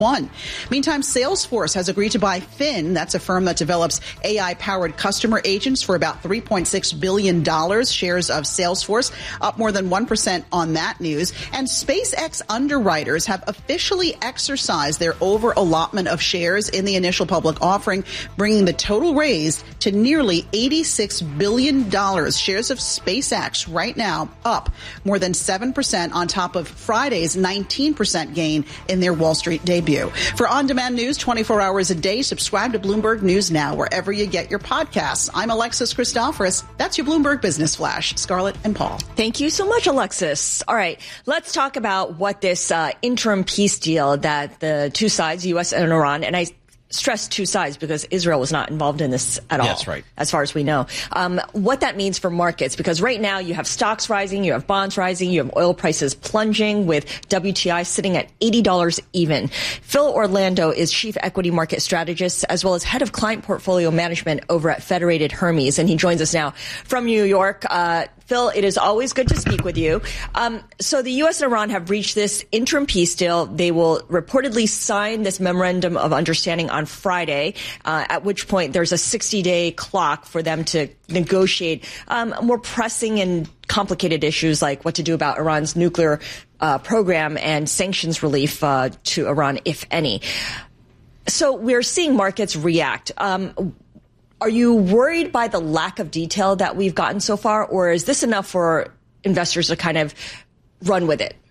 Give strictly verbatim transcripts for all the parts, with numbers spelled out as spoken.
One. Meantime, Salesforce has agreed to buy Fin. That's a firm that develops A I-powered customer agents for about three point six billion dollars. Shares of Salesforce up more than one percent on that news. And SpaceX underwriters have officially exercised their over-allotment of shares in the initial public offering, bringing the total raised to nearly eighty-six billion dollars. Shares of SpaceX right now up more than seven percent on top of Friday's nineteen percent gain in their Wall Street debut. For on-demand news twenty-four hours a day, subscribe to Bloomberg News Now wherever you get your podcasts. I'm Alexis Christoforous. That's your Bloomberg Business Flash. Scarlett and Paul. Thank you so much, Alexis. All right, let's talk about what this uh, interim peace deal that the two sides, U S and Iran, and I stress two sides because Israel was not involved in this at all. That's right. As far as we know. Um, what that means for markets, because right now you have stocks rising, you have bonds rising, you have oil prices plunging with W T I sitting at eighty dollars even. Phil Orlando is chief equity market strategist as well as head of client portfolio management over at Federated Hermes, and he joins us now from New York. Uh, Phil, it is always good to speak with you. Um, so the U S and Iran have reached this interim peace deal. They will reportedly sign this memorandum of understanding on Friday, uh, at which point there's a sixty-day clock for them to negotiate um, more pressing and complicated issues like what to do about Iran's nuclear uh, program and sanctions relief uh, to Iran, if any. So we're seeing markets react. Um, Are you worried by the lack of detail that we've gotten so far, or is this enough for investors to kind of run with it?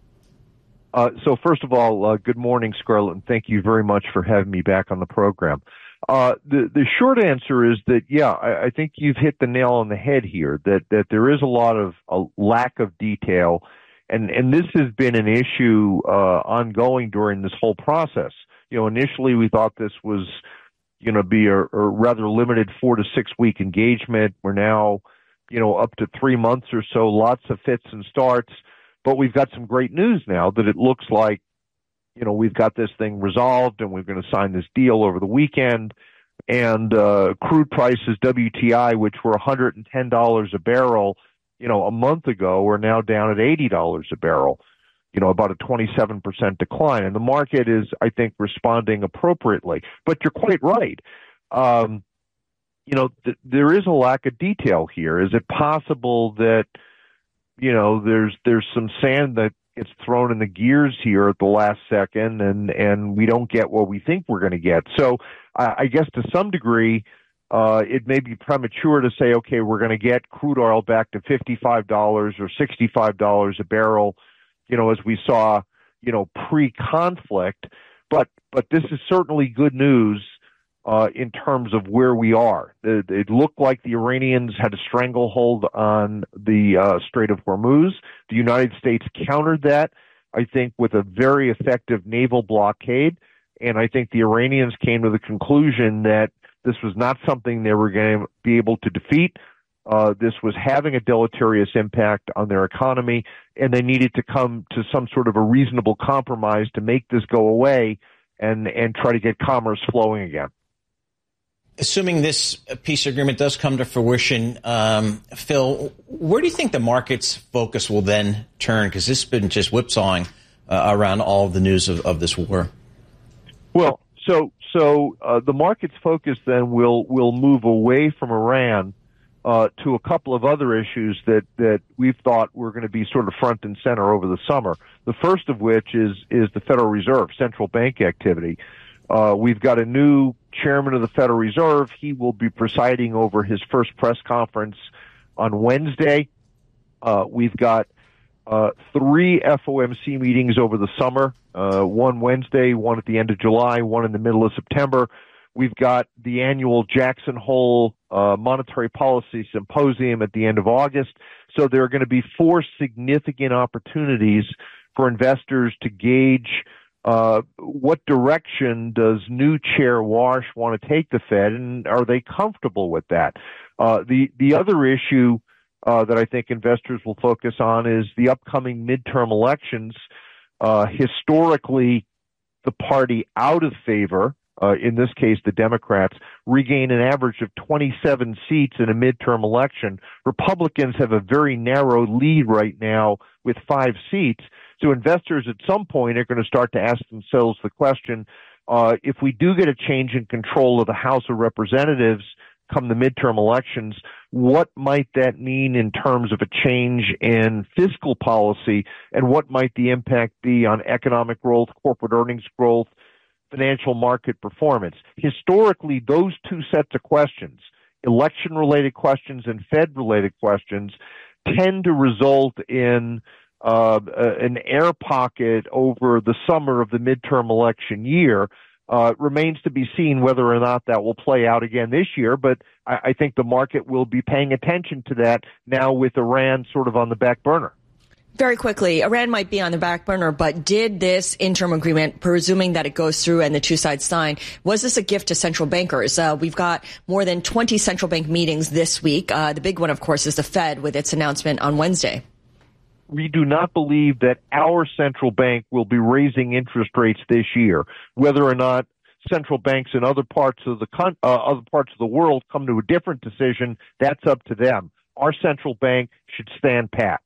Uh, so first of all, uh, good morning, Scarlett, and thank you very much for having me back on the program. Uh, the, the short answer is that, yeah, I, I think you've hit the nail on the head here, that, that there is a lot of a lack of detail, and, and this has been an issue uh, ongoing during this whole process. You know, initially we thought this was you know, be a, a rather limited four to six week engagement. We're now, you know, up to three months or so, lots of fits and starts. But we've got some great news now that it looks like, you know, we've got this thing resolved and we're going to sign this deal over the weekend. And uh, crude prices, W T I, which were one hundred ten dollars a barrel, you know, a month ago, are now down at eighty dollars a barrel. You know, about a twenty-seven percent decline. And the market is, I think, responding appropriately. But you're quite right. Um, you know, th- there is a lack of detail here. Is it possible that, you know, there's there's some sand that gets thrown in the gears here at the last second and, and we don't get what we think we're going to get? So I, I guess to some degree, uh, it may be premature to say, okay, we're going to get crude oil back to fifty-five dollars or sixty-five dollars a barrel, you know, as we saw, you know, pre-conflict. But but this is certainly good news uh, in terms of where we are. It, it looked like the Iranians had a stranglehold on the uh, Strait of Hormuz. The United States countered that, I think, with a very effective naval blockade. And I think the Iranians came to the conclusion that this was not something they were going to be able to defeat. Uh, this was having a deleterious impact on their economy, and they needed to come to some sort of a reasonable compromise to make this go away and, and try to get commerce flowing again. Assuming this peace agreement does come to fruition, um, Phil, where do you think the market's focus will then turn? Because this has been just whipsawing uh, around all of the news of, of this war. Well, so so uh, the market's focus then will will move away from Iran Uh, to a couple of other issues that, that we've thought were going to be sort of front and center over the summer. The first of which is is the Federal Reserve, central bank activity. Uh, we've got a new chairman of the Federal Reserve. He will be presiding over his first press conference on Wednesday. Uh, we've got uh, three F O M C meetings over the summer, uh, one Wednesday, one at the end of July, one in the middle of September. We've got the annual Jackson Hole uh, Monetary Policy Symposium at the end of August. So there are going to be four significant opportunities for investors to gauge uh, what direction does new Chair Warsh want to take the Fed, and are they comfortable with that? Uh, the the other issue uh, that I think investors will focus on is the upcoming midterm elections. Uh, historically, the party out of favor, Uh, in this case, the Democrats, regain an average of twenty-seven seats in a midterm election. Republicans have a very narrow lead right now with five seats. So investors at some point are going to start to ask themselves the question, uh, if we do get a change in control of the House of Representatives come the midterm elections, what might that mean in terms of a change in fiscal policy, and what might the impact be on economic growth, corporate earnings growth, financial market performance? Historically, those two sets of questions, election-related questions and Fed-related questions, tend to result in uh, an air pocket over the summer of the midterm election year. Uh, remains to be seen whether or not that will play out again this year, but I, I think the market will be paying attention to that now with Iran sort of on the back burner. Very quickly, Iran might be on the back burner, but did this interim agreement, presuming that it goes through and the two sides sign, was this a gift to central bankers? Uh, we've got more than twenty central bank meetings this week. Uh, the big one, of course, is the Fed with its announcement on Wednesday. We do not believe that our central bank will be raising interest rates this year. Whether or not central banks in other parts of the con- uh, other parts of the world come to a different decision, that's up to them. Our central bank should stand pat.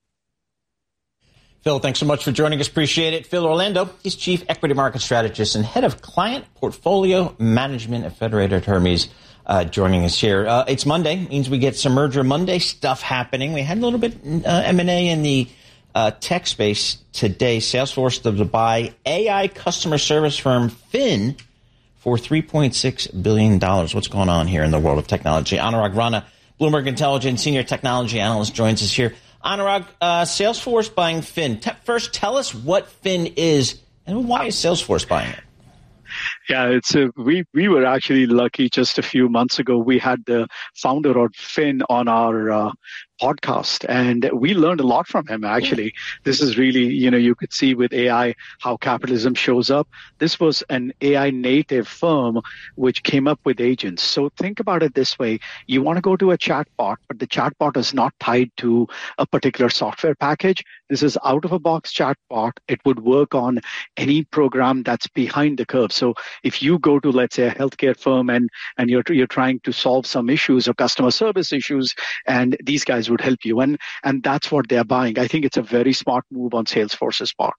Phil, thanks so much for joining us. Appreciate it. Phil Orlando, he's Chief Equity Market Strategist and Head of Client Portfolio Management at Federated Hermes, uh, joining us here. Uh, it's Monday, means we get some Merger Monday stuff happening. We had a little bit uh, M and A in the uh, tech space today. Salesforce to buy A I customer service firm Fin for three point six billion dollars. What's going on here in the world of technology? Anurag Rana, Bloomberg Intelligence Senior Technology Analyst, joins us here. Anurag, uh, Salesforce buying Fin. Te- first, tell us what Fin is and why is Salesforce buying it? Yeah, it's a, we we were actually lucky. Just a few months ago, we had the founder of Fin on our uh, podcast, and we learned a lot from him, actually. This is really, you know, you could see with A I how capitalism shows up. This was an A I native firm which came up with agents. So think about it this way. You want to go to a chatbot, but the chatbot is not tied to a particular software package. This is out-of-a-box chatbot. It would work on any program that's behind the curve. So if you go to, let's say, a healthcare firm and, and you're, you're trying to solve some issues or customer service issues, and these guys would help you. And, and that's what they're buying. I think it's a very smart move on Salesforce's part.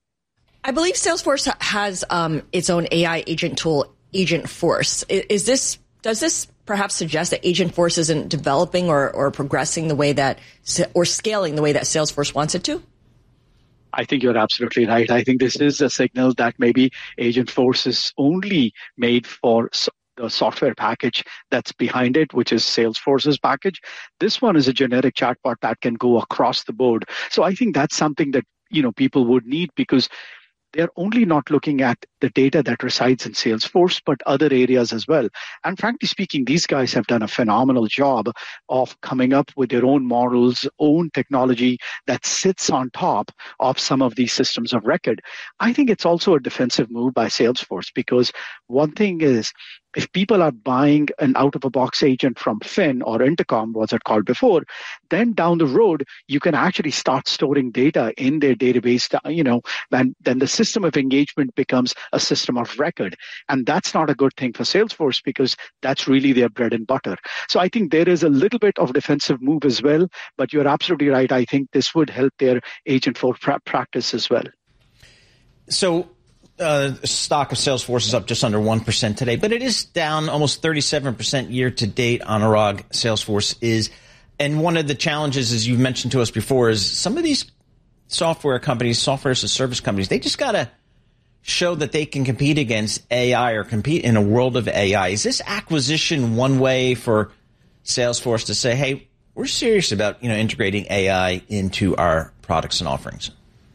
I believe Salesforce has um, its own A I agent tool, Agentforce. Is, is this, does this perhaps suggest that Agentforce isn't developing or, or progressing the way that, or scaling the way that Salesforce wants it to? I think you're absolutely right. I think this is a signal that maybe Agentforce is only made for the software package that's behind it, which is Salesforce's package. This one is a generic chatbot that can go across the board. So I think that's something that, you know, people would need, because they're only not looking at the data that resides in Salesforce, but other areas as well. And frankly speaking, these guys have done a phenomenal job of coming up with their own models, own technology that sits on top of some of these systems of record. I think it's also a defensive move by Salesforce, because one thing is, if people are buying an out-of-a-box agent from Fin or Intercom, was it called before, then down the road, you can actually start storing data in their database, you know, and then the system of engagement becomes a system of record. And that's not a good thing for Salesforce, because that's really their bread and butter. So I think there is a little bit of defensive move as well, but you're absolutely right. I think this would help their Agentforce pra- practice as well. So, Uh, stock of Salesforce is up just under one percent today, but it is down almost thirty-seven percent year to date. Anurag, Salesforce is. And one of the challenges, as you've mentioned to us before, is some of these software companies, software as a service companies, they just got to show that they can compete against A I or compete in a world of A I. Is this acquisition one way for Salesforce to say, hey, we're serious about, you know, integrating A I into our products and offerings?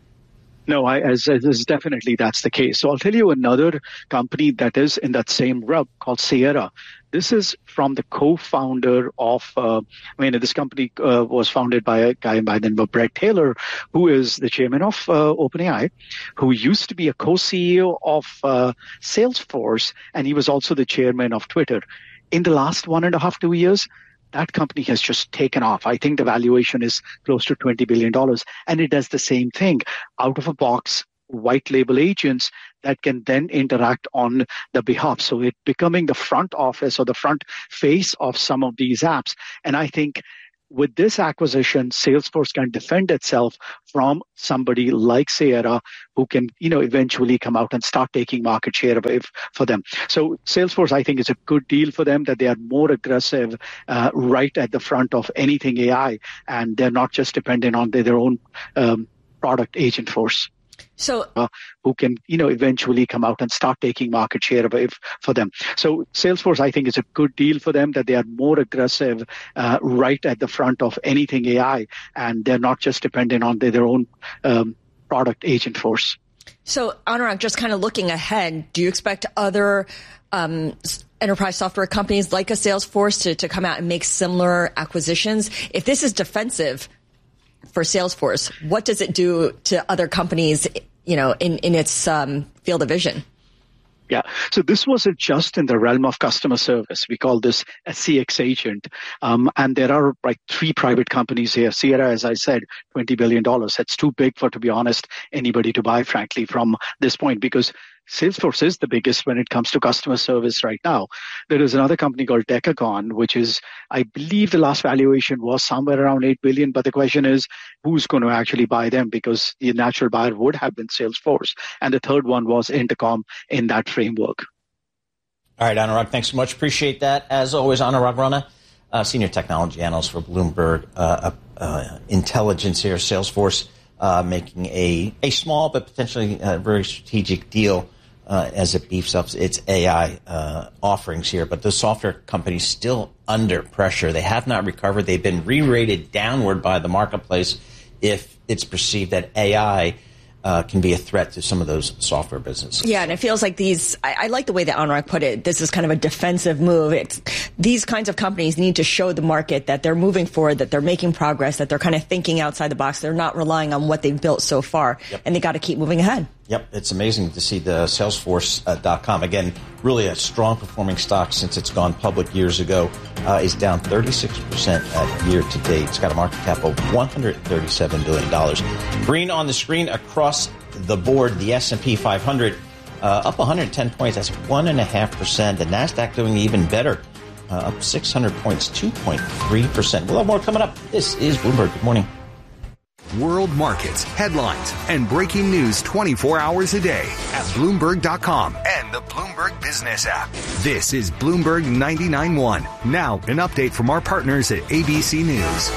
No, I, as, as definitely that's the case. So I'll tell you another company that is in that same rub called Sierra. This is from the co-founder of, uh, I mean, this company uh, was founded by a guy by the name of Bret Taylor, who is the chairman of uh, OpenAI, who used to be a co-C E O of uh, Salesforce, and he was also the chairman of Twitter. In the last one and a half, two years, that company has just taken off. I think the valuation is close to twenty billion dollars. And it does the same thing. Out of a box, white label agents that can then interact on the behalf. So it becoming the front office or the front face of some of these apps. And I think with this acquisition, Salesforce can defend itself from somebody like Sierra, who can, you know, eventually come out and start taking market share away for them. So Salesforce, I think, is a good deal for them, that they are more aggressive uh, right at the front of anything A I, and they're not just dependent on their, their own um, product Agentforce. So, uh, who can, you know, eventually come out and start taking market share away for them. So Salesforce, I think, is a good deal for them, that they are more aggressive uh, right at the front of anything A I, and they're not just dependent on their, their own um, product Agentforce. So, Anurag, just kind of looking ahead, do you expect other um, enterprise software companies like a Salesforce to, to come out and make similar acquisitions? If this is defensive for Salesforce, what does it do to other companies, you know, in, in its um, field of vision? Yeah. So this wasn't just in the realm of customer service. We call this a C X agent. Um, and there are like three private companies here. Sierra, as I said, twenty billion dollars. That's too big for, to be honest, anybody to buy, frankly, from this point, because Salesforce is the biggest when it comes to customer service right now. There is another company called Decagon, which is, I believe the last valuation was somewhere around eight billion dollars. But the question is, who's going to actually buy them? Because the natural buyer would have been Salesforce. And the third one was Intercom in that framework. All right, Anurag, thanks so much. Appreciate that. As always, Anurag Rana, uh, Senior Technology Analyst for Bloomberg uh, uh, Intelligence here, Salesforce, uh, making a, a small but potentially uh, very strategic deal Uh, as it beefs up its A I uh, offerings here. But the software companies still under pressure. They have not recovered. They've been re-rated downward by the marketplace if it's perceived that A I uh, can be a threat to some of those software businesses. Yeah, and it feels like these, I, I like the way that Anurag put it, this is kind of a defensive move. It's, these kinds of companies need to show the market that they're moving forward, that they're making progress, that they're kind of thinking outside the box. They're not relying on what they've built so far, yep. and they got to keep moving ahead. Yep, it's amazing to see the Salesforce dot com. Again, really a strong performing stock since it's gone public years ago. Uh, is down thirty-six percent year to date. It's got a market cap of one hundred thirty-seven billion dollars. Green on the screen across the board. The S and P five hundred uh, up one hundred ten points. That's one point five percent. The NASDAQ doing even better, uh, up six hundred points, two point three percent. We'll have more coming up. This is Bloomberg. Good morning. World markets, headlines, and breaking news twenty-four hours a day at Bloomberg dot com and the Bloomberg Business app. This is Bloomberg ninety-nine point one. Now, an update from our partners at A B C News.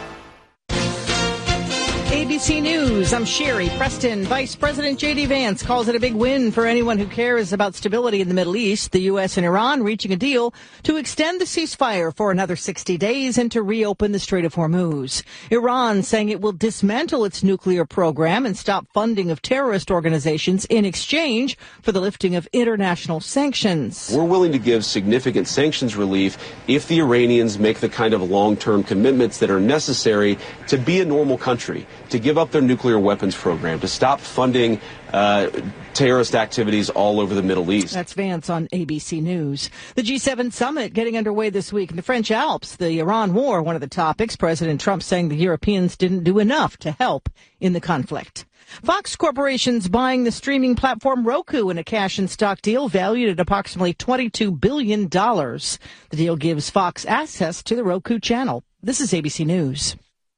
A B C News, I'm Sherry Preston. Vice President J D Vance calls it a big win for anyone who cares about stability in the Middle East. The U S and Iran reaching a deal to extend the ceasefire for another sixty days and to reopen the Strait of Hormuz. Iran saying it will dismantle its nuclear program and stop funding of terrorist organizations in exchange for the lifting of international sanctions. We're willing to give significant sanctions relief if the Iranians make the kind of long-term commitments that are necessary to be a normal country, to give up their nuclear weapons program, to stop funding uh, terrorist activities all over the Middle East. That's Vance on A B C News. The G seven summit getting underway this week in the French Alps. The Iran war, one of the topics. President Trump saying the Europeans didn't do enough to help in the conflict. Fox Corporation's buying the streaming platform Roku in a cash and stock deal valued at approximately twenty-two billion dollars. The deal gives Fox access to the Roku channel. This is A B C News.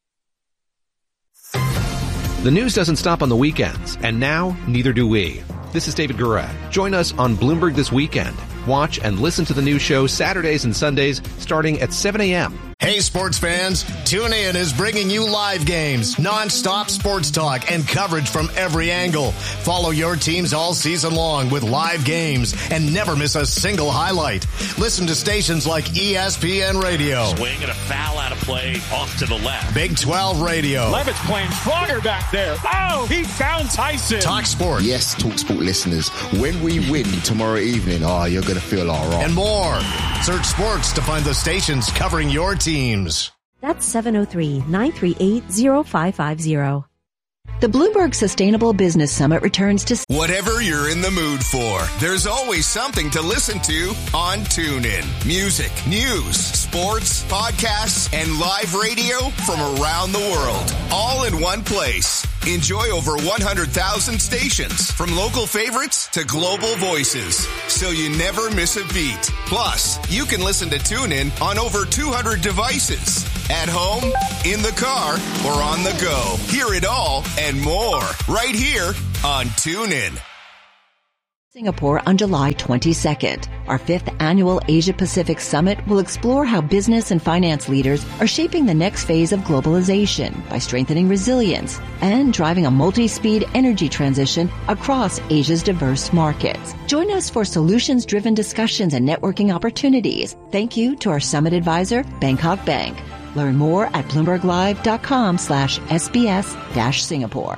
The news doesn't stop on the weekends, and now neither do we. This is David Gura. Join us on Bloomberg This Weekend. Watch and listen to the news show Saturdays and Sundays starting at seven a.m. Hey, sports fans, TuneIn is bringing you live games, nonstop sports talk, and coverage from every angle. Follow your teams all season long with live games and never miss a single highlight. Listen to stations like E S P N Radio. Swing and a foul out of play off to the left. Big twelve Radio. Levitt's playing stronger back there. Oh, he found Tyson. Talk Sport. Yes, Talk Sport listeners, when we win tomorrow evening, oh, you're going to feel all right. And more. Search sports to find the stations covering your teams. That's seven oh three, nine three eight, oh five five oh. The Bloomberg Sustainable Business Summit returns to... Whatever you're in the mood for, there's always something to listen to on TuneIn. Music, news, sports, podcasts, and live radio from around the world. All in one place. Enjoy over one hundred thousand stations, from local favorites to global voices, so you never miss a beat. Plus, you can listen to TuneIn on over two hundred devices. at home, in the car, or on the go. Hear it all and more right here on TuneIn. Singapore on July twenty-second. Our fifth annual Asia-Pacific Summit will explore how business and finance leaders are shaping the next phase of globalization by strengthening resilience and driving a multi-speed energy transition across Asia's diverse markets. Join us for solutions-driven discussions and networking opportunities. Thank you to our summit advisor, Bangkok Bank. Learn more at bloomberglive.com slash SBS dash Singapore.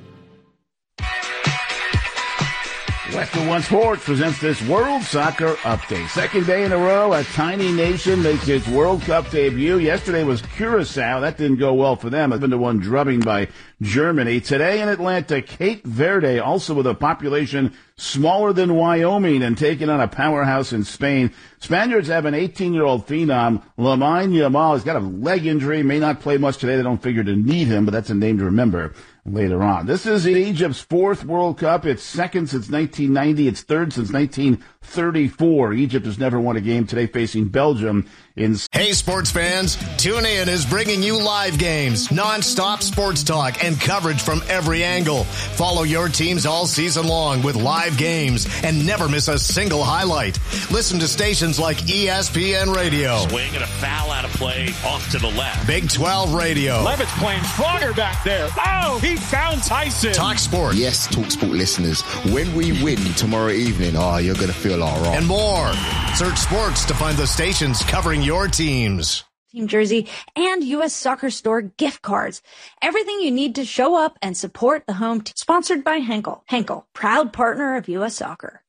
Western One Sports presents this World Soccer Update. Second day in a row, a tiny nation makes its World Cup debut. Yesterday was Curacao. That didn't go well for them. It's been to one drubbing by Germany. Today in Atlanta, Cape Verde, also with a population smaller than Wyoming and taking on a powerhouse in Spain. Spaniards have an eighteen-year-old phenom, Lamine Yamal. He's got a leg injury, may not play much today. They don't figure to need him, but that's a name to remember later on. This is Egypt's fourth World Cup. It's second since nineteen ninety. It's third since nineteen thirty-four. Egypt has never won a game today, facing Belgium in... Hey, sports fans. TuneIn is bringing you live games, non-stop sports talk, and coverage from every angle. Follow your teams all season long with live games and never miss a single highlight. Listen to stations like E S P N Radio. Swing and a foul out of play off to the left. Big twelve Radio. Levitt's playing stronger back there. Oh, he found Tyson. Talk Sport. Yes, Talk Sport listeners. When we win tomorrow evening, oh, you're going to feel all right. And more. Search sports to find the stations covering your teams. Team jersey and U S Soccer Store gift cards. Everything you need to show up and support the home team. Sponsored by Henkel. Henkel, proud partner of U S Soccer.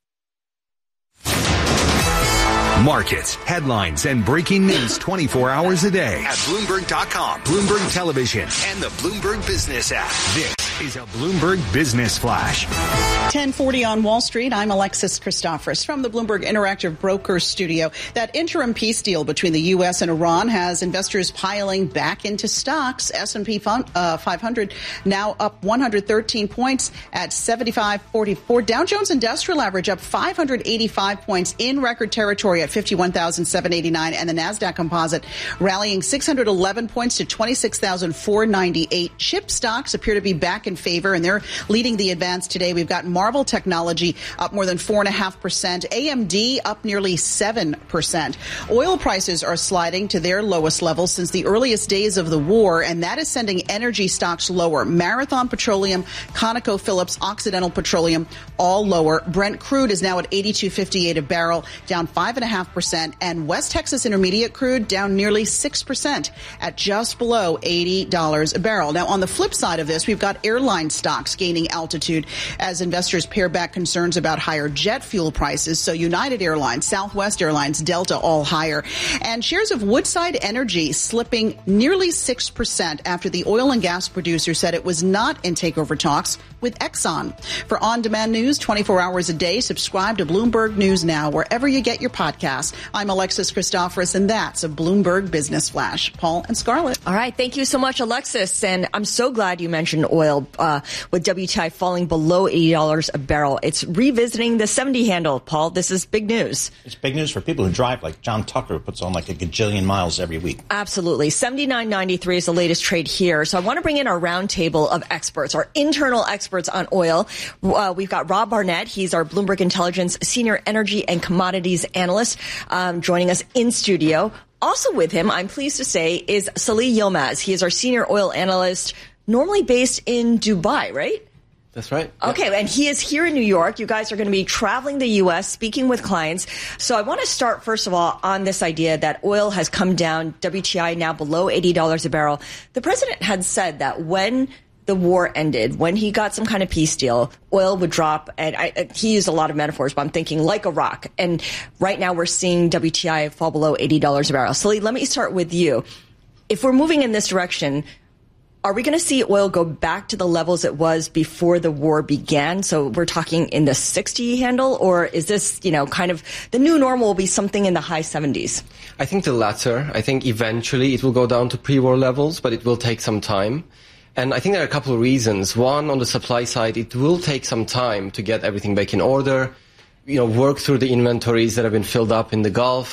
Markets, headlines, and breaking news twenty-four hours a day at Bloomberg dot com, Bloomberg Television, and the Bloomberg Business app. This is a Bloomberg Business Flash. ten forty on Wall Street. I'm Alexis Christoforous from the Bloomberg Interactive Brokers studio. That interim peace deal between the U S and Iran has investors piling back into stocks. S and P five hundred now up one hundred thirteen points at seventy-five forty-four. Dow Jones Industrial Average up five hundred eighty-five points in record territory at fifty-one thousand seven hundred eighty-nine, and the Nasdaq Composite rallying six hundred eleven points to twenty-six thousand four hundred ninety-eight. Chip stocks appear to be back in favor, and they're leading the advance today. We've got Marvell Technology up more than four point five percent. A M D up nearly seven percent. Oil prices are sliding to their lowest levels since the earliest days of the war, and that is sending energy stocks lower. Marathon Petroleum, ConocoPhillips, Occidental Petroleum, all lower. Brent crude is now at eighty-two fifty-eight a barrel, down five point five percent, and West Texas Intermediate crude down nearly six percent at just below eighty dollars a barrel. Now, on the flip side of this, we've got airline stocks gaining altitude as investors pare back concerns about higher jet fuel prices. So United Airlines, Southwest Airlines, Delta all higher. And shares of Woodside Energy slipping nearly six percent after the oil and gas producer said it was not in takeover talks with Exxon. For on-demand news twenty-four hours a day, subscribe to Bloomberg News Now wherever you get your podcasts. I'm Alexis Christoforous, and that's a Bloomberg Business Flash. Paul and Scarlett. All right. Thank you so much, Alexis. And I'm so glad you mentioned oil uh, with W T I falling below eighty dollars a barrel. It's revisiting the seventy handle, Paul. This is big news. It's big news for people who drive, like John Tucker, who puts on like a gajillion miles every week. Absolutely. seventy-nine ninety-three is the latest trade here. So I want to bring in our roundtable of experts, our internal experts on oil. Uh, we've got Rob Barnett. He's our Bloomberg Intelligence Senior Energy and Commodities Analyst, um, joining us in studio. Also with him, I'm pleased to say, is Salih Yilmaz. He is our Senior Oil Analyst, normally based in Dubai, right? That's right. Okay, yep. And he is here in New York. You guys are going to be traveling the U S, speaking with clients. So I want to start, first of all, on this idea that oil has come down, W T I now below eighty dollars a barrel. The president had said that when the war ended, when he got some kind of peace deal, oil would drop, and I, he used a lot of metaphors, but I'm thinking like a rock. And right now we're seeing W T I fall below eighty dollars a barrel. Salih, let me start with you. If we're moving in this direction, are we going to see oil go back to the levels it was before the war began? So we're talking in the sixty handle, or is this, you know, kind of the new normal will be something in the high seventies? I think the latter. I think eventually it will go down to pre-war levels, but it will take some time. And I think there are a couple of reasons. One, on the supply side, it will take some time to get everything back in order, you know, work through the inventories that have been filled up in the Gulf,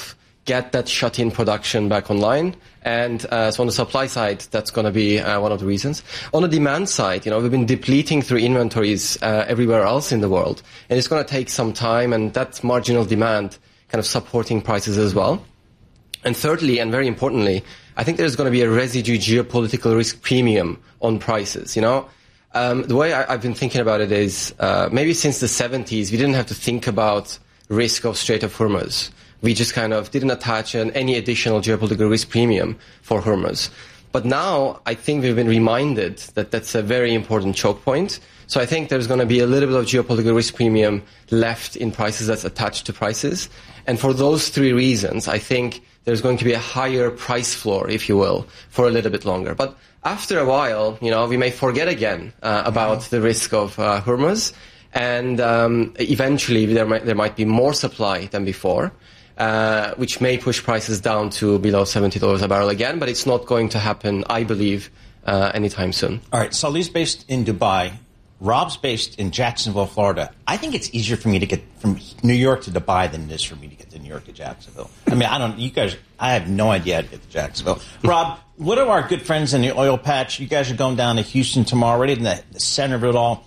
get that shut-in production back online. And uh, so on the supply side, that's going to be uh, one of the reasons. On the demand side, you know, we've been depleting through inventories uh, everywhere else in the world. And it's going to take some time, and that marginal demand kind of supporting prices as well. And thirdly, and very importantly, I think there's going to be a residue geopolitical risk premium on prices, you know. Um, the way I, I've been thinking about it is uh, maybe since the seventies, we didn't have to think about risk of Strait of Hormuz. We just kind of didn't attach an, any additional geopolitical risk premium for Hormuz. But now I think we've been reminded that that's a very important choke point. So I think there's going to be a little bit of geopolitical risk premium left in prices that's attached to prices. And for those three reasons, I think there's going to be a higher price floor, if you will, for a little bit longer. But after a while, you know, we may forget again uh, about the risk of uh, Hormuz. And um, eventually there might, there might be more supply than before. Uh, which may push prices down to below seventy dollars a barrel again, but it's not going to happen, I believe, uh, anytime soon. All right, Salih's based in Dubai. Rob's based in Jacksonville, Florida. I think it's easier for me to get from New York to Dubai than it is for me to get to New York to Jacksonville. I mean, I don't, you guys, I have no idea how to get to Jacksonville. Rob, what are our good friends in the oil patch? You guys are going down to Houston tomorrow, right in the, the center of it all.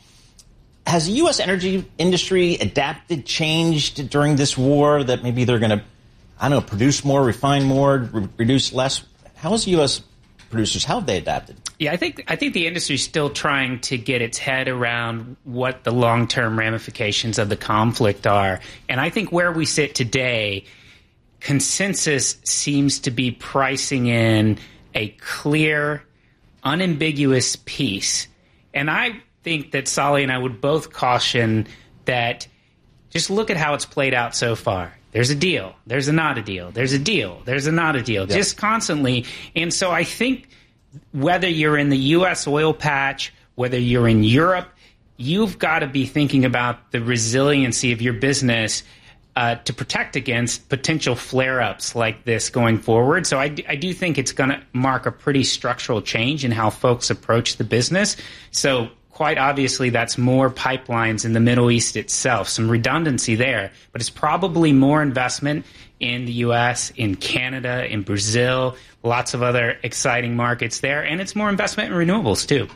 Has the U S energy industry adapted, changed during this war that maybe they're going to, I don't know, produce more, refine more, re- reduce less? How is U S producers, how have they adapted? Yeah, I think I think the industry is still trying to get its head around what the long-term ramifications of the conflict are. And I think where we sit today, consensus seems to be pricing in a clear, unambiguous peace. And I think that Salih and I would both caution that just look at how it's played out so far. There's a deal. There's a not a deal. There's a deal. There's a not a deal. Yep. Just constantly. And so I think whether you're in the U S oil patch, whether you're in Europe, you've got to be thinking about the resiliency of your business uh, to protect against potential flare-ups like this going forward. So I, I do think it's going to mark a pretty structural change in how folks approach the business. So quite obviously, that's more pipelines in the Middle East itself, some redundancy there. But it's probably more investment in the U S, in Canada, in Brazil, lots of other exciting markets there. And it's more investment in renewables, too.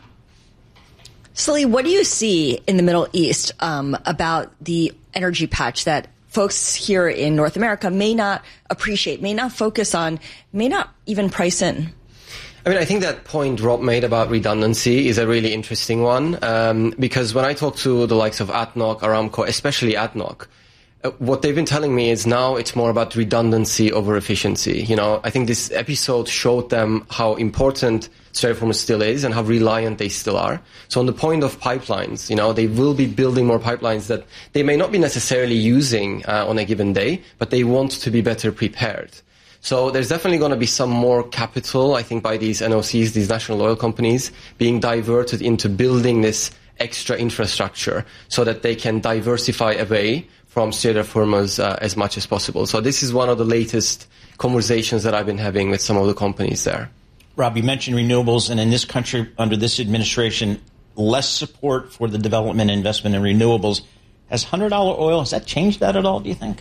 Salih, what do you see in the Middle East um, about the energy patch that folks here in North America may not appreciate, may not focus on, may not even price in? I mean, I think that point Rob made about redundancy is a really interesting one, um, because when I talk to the likes of A D N O C, Aramco, especially A D N O C, uh, what they've been telling me is now it's more about redundancy over efficiency. You know, I think this episode showed them how important Strait of Hormuz still is and how reliant they still are. So on the point of pipelines, you know, they will be building more pipelines that they may not be necessarily using uh, on a given day, but they want to be better prepared. So there's definitely going to be some more capital, I think, by these N O Cs, these national oil companies, being diverted into building this extra infrastructure so that they can diversify away from Strait of Hormuz uh, as much as possible. So this is one of the latest conversations that I've been having with some of the companies there. Rob, you mentioned renewables, and in this country, under this administration, less support for the development and investment in renewables. Has one hundred dollars oil, has that changed that at all, do you think?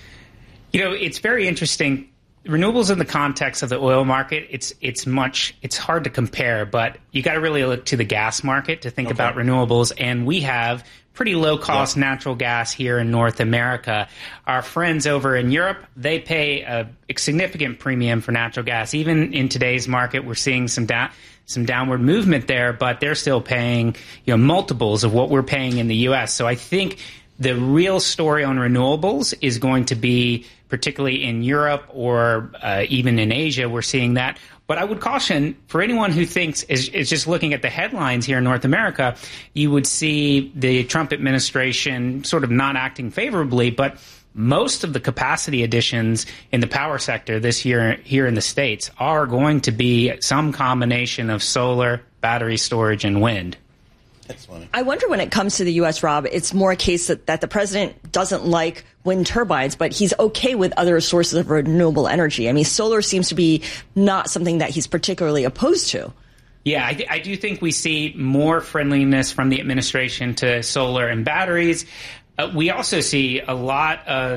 You know, it's very interesting. Renewables in the context of the oil market, it's it's much it's hard to compare, but you got to really look to the gas market to think okay. about renewables. And we have pretty low cost yeah. natural gas here in North America. Our friends over in Europe, they pay a, a significant premium for natural gas. Even in today's market, we're seeing some down some downward movement there, but they're still paying, you know, multiples of what we're paying in the U S. So I think the real story on renewables is going to be, particularly in Europe or uh, even in Asia, we're seeing that. But I would caution, for anyone who thinks, is, is just looking at the headlines here in North America, you would see the Trump administration sort of not acting favorably, but most of the capacity additions in the power sector this year here in the States are going to be some combination of solar, battery storage, and wind. That's funny. I wonder when it comes to the U S, Rob, it's more a case that, that the president doesn't like wind turbines, but he's okay with other sources of renewable energy. I mean, solar seems to be not something that he's particularly opposed to. Yeah, I, I do think we see more friendliness from the administration to solar and batteries. Uh, we also see a lot of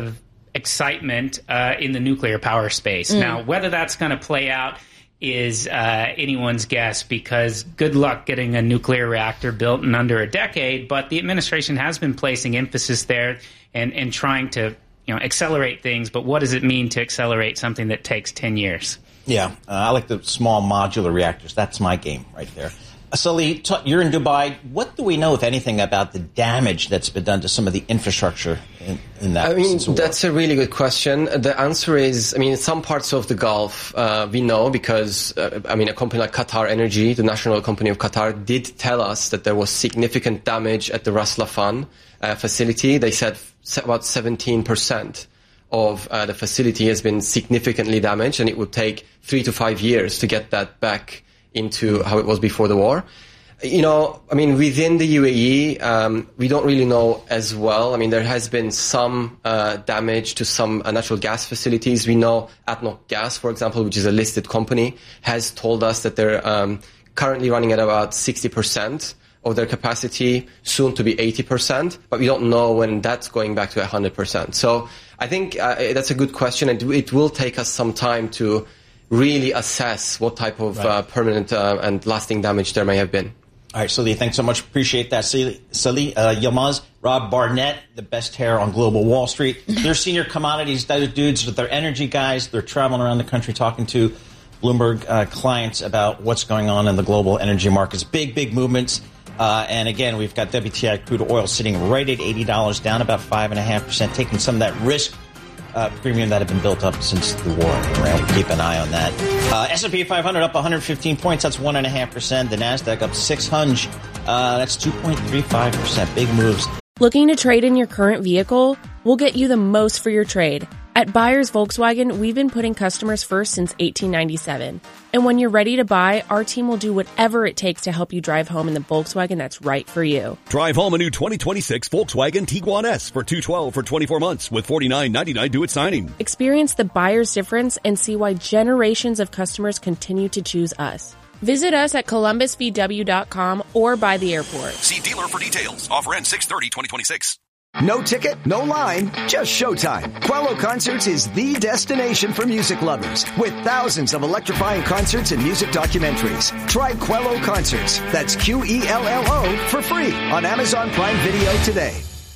excitement uh, in the nuclear power space. Mm. Now, whether that's going to play out is uh, anyone's guess, because good luck getting a nuclear reactor built in under a decade. But the administration has been placing emphasis there and, and trying to, you know, accelerate things. But what does it mean to accelerate something that takes ten years? Yeah, uh, I like the small modular reactors. That's my game right there. Sully, t- you're in Dubai. What do we know, if anything, about the damage that's been done to some of the infrastructure in, in that? I mean, that's a really good question. The answer is, I mean, in some parts of the Gulf, uh, we know because, uh, I mean, a company like Qatar Energy, the national company of Qatar, did tell us that there was significant damage at the Ras Laffan uh, facility. They said about seventeen percent of uh, the facility has been significantly damaged, and it would take three to five years to get that back into how it was before the war. You know, I mean, within the U A E, um, we don't really know as well. I mean, there has been some uh, damage to some uh, natural gas facilities. We know ADNOC Gas, for example, which is a listed company, has told us that they're um, currently running at about sixty percent of their capacity, soon to be eighty percent, but we don't know when that's going back to one hundred percent. So I think uh, that's a good question, and it will take us some time to really assess what type of right. uh, permanent uh, and lasting damage there may have been. All right, Sully, thanks so much. Appreciate that. Sully uh, Yilmaz, Rob Barnett, the best hair on Global Wall Street. They're senior commodities dudes. They're energy guys. They're traveling around the country talking to Bloomberg uh, clients about what's going on in the global energy markets. Big, big movements. Uh, and again, we've got W T I crude oil sitting right at eighty dollars, down about five point five percent, taking some of that risk Uh, premium that have been built up since the war. Right? We'll keep an eye on that. Uh, S and P five hundred up one hundred fifteen points. That's one point five percent. The NASDAQ up six hundred. Uh, that's two point three five percent. Big moves. Looking to trade in your current vehicle? We'll get you the most for your trade. At Buyers Volkswagen, we've been putting customers first since eighteen ninety-seven. And when you're ready to buy, our team will do whatever it takes to help you drive home in the Volkswagen that's right for you. Drive home a new twenty twenty-six Volkswagen Tiguan S for two hundred twelve dollars for twenty-four months with forty-nine ninety-nine due at signing. Experience the buyer's difference and see why generations of customers continue to choose us. Visit us at columbus v w dot com or by the airport. See dealer for details. Offer ends six thirty twenty twenty-six. No ticket, no line, just showtime. Quello Concerts is the destination for music lovers with thousands of electrifying concerts and music documentaries. Try Quello Concerts, that's Q E L L O, for free on Amazon Prime Video today.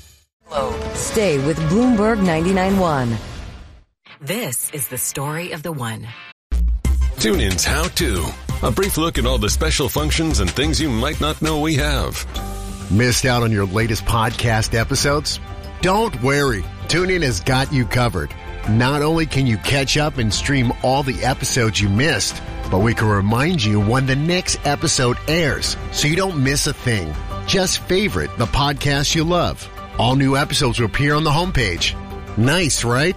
Stay with Bloomberg ninety-nine point one. This is the story of the one. TuneIn's How To. A brief look at all the special functions and things you might not know we have. Missed out on your latest podcast episodes? Don't worry. TuneIn has got you covered. Not only can you catch up and stream all the episodes you missed, but we can remind you when the next episode airs so you don't miss a thing. Just favorite the podcast you love. All new episodes will appear on the homepage. Nice, right?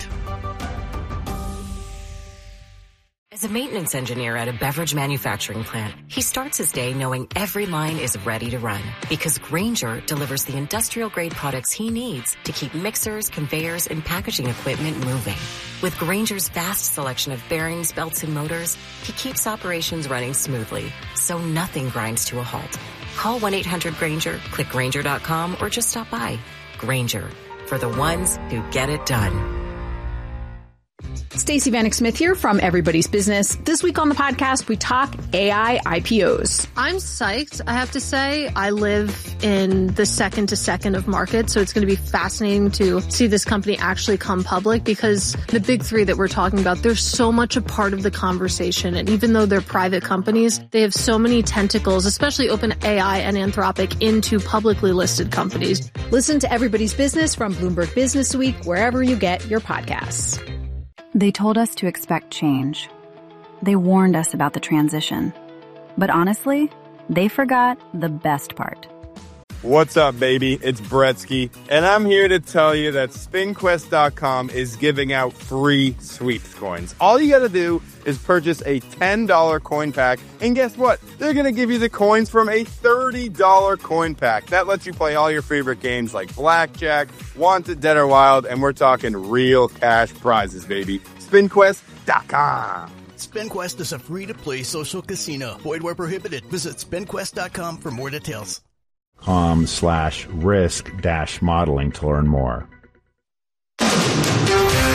As a maintenance engineer at a beverage manufacturing plant, he starts his day knowing every line is ready to run because Grainger delivers the industrial-grade products he needs to keep mixers, conveyors, and packaging equipment moving. With Grainger's vast selection of bearings, belts, and motors, he keeps operations running smoothly, so nothing grinds to a halt. Call one eight hundred Grainger, click Grainger dot com, or just stop by. Grainger, for the ones who get it done. Stacey Vanek Smith here from Everybody's Business. This week on the podcast, we talk A I I P Os. I'm psyched, I have to say. I live in the second to second of market, so it's going to be fascinating to see this company actually come public because the big three that we're talking about, they're so much a part of the conversation. And even though they're private companies, they have so many tentacles, especially OpenAI and Anthropic, into publicly listed companies. Listen to Everybody's Business from Bloomberg Business Week, wherever you get your podcasts. They told us to expect change. They warned us about the transition. But honestly, they forgot the best part. What's up, baby? It's Bretsky, and I'm here to tell you that spin quest dot com is giving out free sweeps coins. All you gotta do is purchase a ten dollars coin pack, and guess what? They're gonna give you the coins from a thirty dollars coin pack. That lets you play all your favorite games like Blackjack, Wanted, Dead or Wild, and we're talking real cash prizes, baby. spin quest dot com. SpinQuest is a free-to-play social casino. Void where prohibited. Visit spin quest dot com for more details. com slash risk dash modeling to learn more.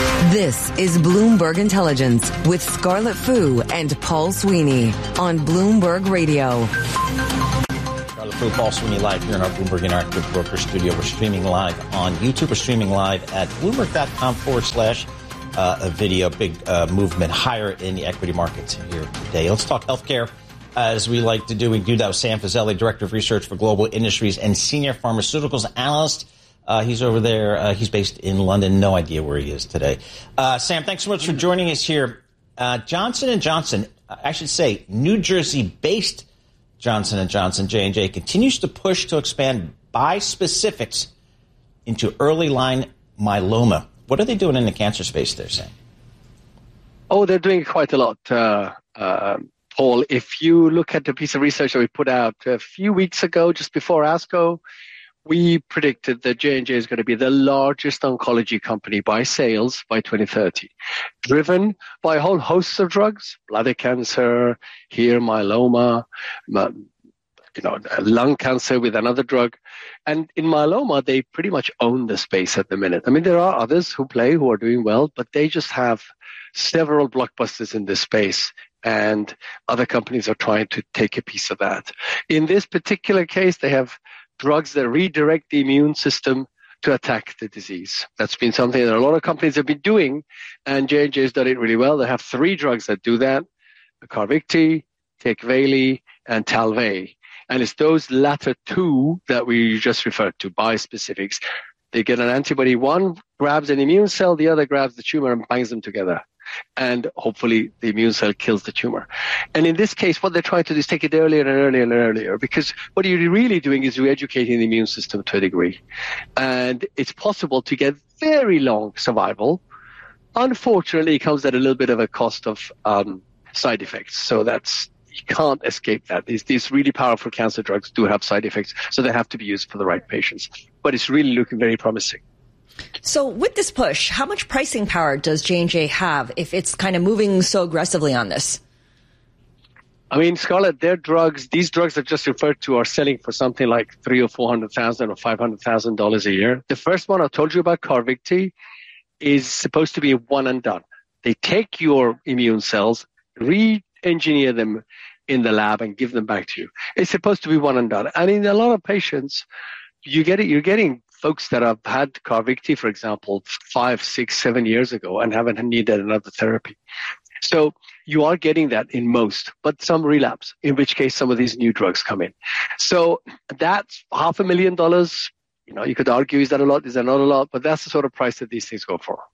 This is Bloomberg Intelligence with Scarlett Fu and Paul Sweeney on Bloomberg Radio. Scarlett Fu, Paul Sweeney live here in our Bloomberg Interactive Broker Studio. We're streaming live on YouTube. We're streaming live at Bloomberg.com forward slash uh, a video. Big uh, movement higher in the equity markets here today. Let's talk healthcare. As we like to do, we do that with Sam Fazeli, Director of Research for Global Industries and Senior Pharmaceuticals Analyst. Uh, he's over there. Uh, he's based in London. No idea where he is today. Uh, Sam, thanks so much for joining us here. Uh, Johnson and Johnson, I should say, New Jersey-based Johnson and Johnson, J and J, continues to push to expand bispecifics into early-line myeloma. What are they doing in the cancer space there, Sam? Oh, they're doing quite a lot, uh, uh, Paul. If you look at the piece of research that we put out a few weeks ago, just before ASCO, we predicted that J and J is going to be the largest oncology company by sales by twenty thirty, driven by a whole host of drugs, bladder cancer, here myeloma, you know, lung cancer with another drug. And in myeloma, they pretty much own the space at the minute. I mean, there are others who play who are doing well, but they just have several blockbusters in this space. And other companies are trying to take a piece of that. In this particular case, they have drugs that redirect the immune system to attack the disease. That's been something that a lot of companies have been doing, and J and J has done it really well. They have three drugs that do that: Carvykti, Tecvayli, and Talvey. And it's those latter two that we just referred to, bispecifics. They get an antibody. One grabs an immune cell, the other grabs the tumor and binds them together. And hopefully the immune cell kills the tumor. And in this case, what they're trying to do is take it earlier and earlier and earlier, because what you're really doing is re-educating the immune system to a degree. And it's possible to get very long survival. Unfortunately, it comes at a little bit of a cost of um, side effects. So that's, you can't escape that. These, these really powerful cancer drugs do have side effects, so they have to be used for the right patients. But it's really looking very promising. So with this push, how much pricing power does J and J have if it's kind of moving so aggressively on this? I mean, Scarlett, their drugs, these drugs that just referred to are selling for something like three or four hundred thousand or five hundred thousand dollars a year. The first one I told you about, Carvykti, is supposed to be a one and done. They take your immune cells, re-engineer them in the lab, and give them back to you. It's supposed to be one and done. And in a lot of patients, you get it. You're getting folks that have had Carvykti, for example, five, six, seven years ago and haven't needed another therapy. So you are getting that in most, but some relapse, in which case some of these new drugs come in. So that's half a million dollars. You know, you could argue, is that a lot? Is that not a lot? But that's the sort of price that these things go for.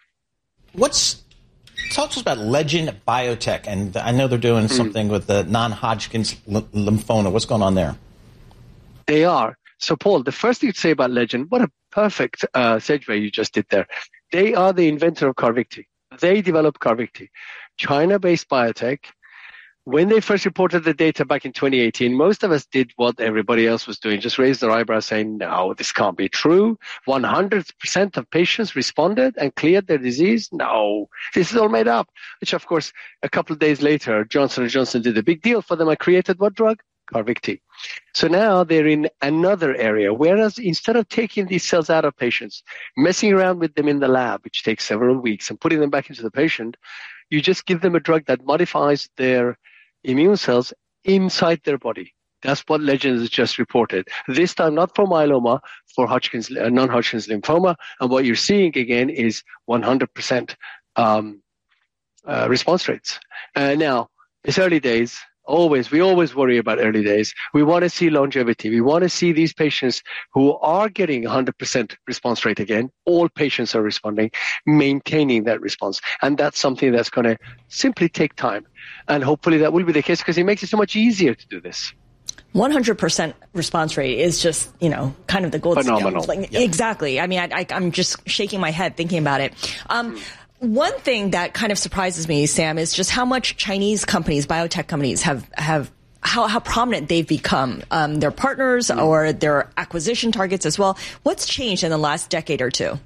What's Talk to us about Legend Biotech, and I know they're doing something mm. with the non-Hodgkin's lymphoma. What's going on there? They are. So, Paul, the first thing to say about Legend, what a perfect uh, segue you just did there. They are the inventor of Carvykti. They developed Carvykti. China-based biotech. When they first reported the data back in twenty eighteen, most of us did what everybody else was doing, just raised their eyebrows saying, no, this can't be true. one hundred percent of patients responded and cleared their disease. No, this is all made up. Which, of course, a couple of days later, Johnson and Johnson did a big deal for them and created what drug? Carvykti. So now they're in another area, whereas instead of taking these cells out of patients, messing around with them in the lab, which takes several weeks, and putting them back into the patient, you just give them a drug that modifies their immune cells inside their body. That's what Legend has just reported. This time, not for myeloma, for Hodgkin's, uh, non-Hodgkin's lymphoma. And what you're seeing again is one hundred percent um, uh, response rates. Uh, now, it's early days. Always, we always worry about early days. We want to see longevity. We want to see these patients who are getting one hundred percent response rate again. All patients are responding, maintaining that response. And that's something that's going to simply take time. And hopefully that will be the case because it makes it so much easier to do this. one hundred percent response rate is just, you know, kind of the gold Phenomenal. standard. Like, yeah. Exactly. I mean, I, I, I'm just shaking my head thinking about it. Um, One thing that kind of surprises me, Sam, is just how much Chinese companies, biotech companies, have have how, how prominent they've become. Um, their partners mm. or their acquisition targets as well. What's changed in the last decade or two?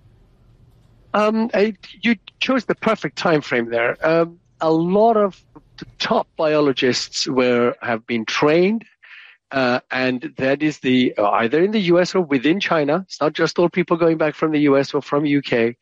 Um, I, you chose the perfect time frame there. Um, a lot of the top biologists were have been trained, uh, and that is the uh, either in the U S or within China. It's not just all people going back from the U S or from U K.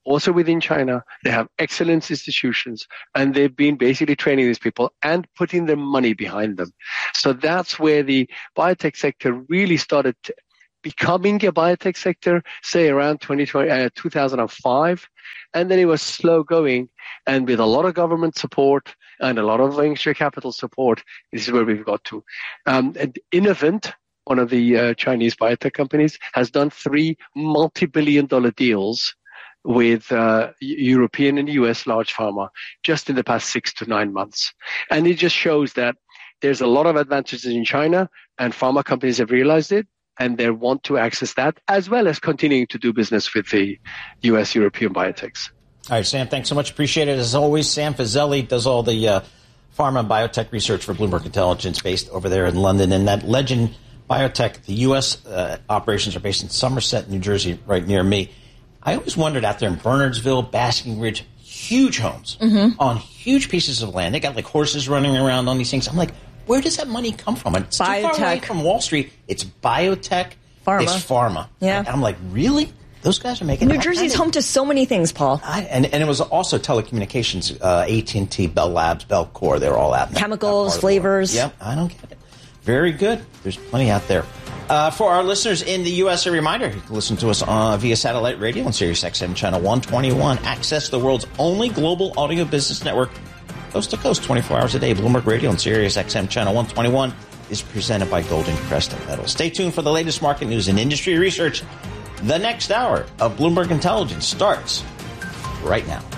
also within China. They have excellent institutions, and they've been basically training these people and putting their money behind them. So that's where the biotech sector really started to becoming a biotech sector, say around twenty twenty, uh, two thousand five. And then it was slow going. And with a lot of government support and a lot of venture capital support, this is where we've got to. Um, and Innovent, one of the uh, Chinese biotech companies, has done three multi-billion dollar deals with uh, European and U S large pharma just in the past six to nine months. And it just shows that there's a lot of advantages in China, and pharma companies have realized it, and they want to access that, as well as continuing to do business with the U S European biotechs. All right, Sam, thanks so much. Appreciate it. As always, Sam Fazeli does all the uh, pharma and biotech research for Bloomberg Intelligence based over there in London. And that Legend Biotech, the U S uh, operations are based in Somerset, New Jersey, right near me. I always wondered out there in Bernardsville, Basking Ridge, huge homes mm-hmm. on huge pieces of land. They got like horses running around on these things. I'm like, where does that money come from? It's biotech. Too far away from Wall Street. It's biotech. Pharma. It's pharma. Yeah. And I'm like, really? Those guys are making New Jersey's home to so many things, Paul. I, and, and it was also telecommunications, uh, A T and T, Bell Labs, Bellcore. They're all out. Chemicals, that flavors. Yep, I don't get it. Very good. There's plenty out there. Uh, for our listeners in the U S, a reminder, you can listen to us uh, via satellite radio on Sirius X M Channel one twenty-one. Access the world's only global audio business network, coast to coast, twenty-four hours a day. Bloomberg Radio on Sirius X M Channel one twenty-one is presented by Golden Crest Metals. Stay tuned for the latest market news and industry research. The next hour of Bloomberg Intelligence starts right now.